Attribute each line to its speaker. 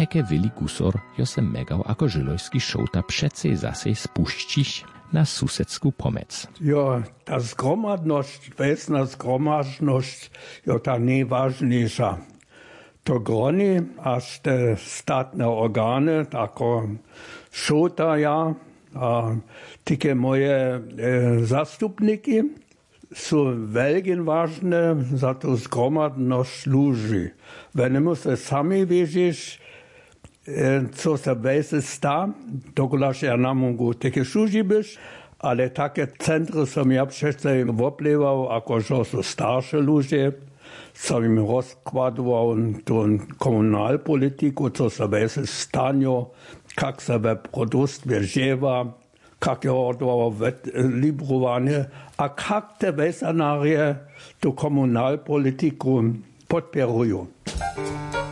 Speaker 1: teke wili kusor jo se megał ako żylojski šouta přece zase spuścić na susedsku pomec.
Speaker 2: Jo, ta zgromadność, wesna zgromadność, jo ta najważniejsza. To groni, aż te statne organy, tako šouta ja, a tike moje zastupniki, są velgen ważne za to zgromadność ludzi. Wenn se sami wiedzieć, co se wese sta, dokulaż ja na mogu teke szuži byś, ale takie centry som ja przecież woplewał, jako że są starsze ludzie, som im rozkładował tą komunalpolitiku, co se wese stanio, kak se we produkt wierziewa, kak je odwołał librowanie, a kak te wesenarie tu komunalpolitiku podpierują.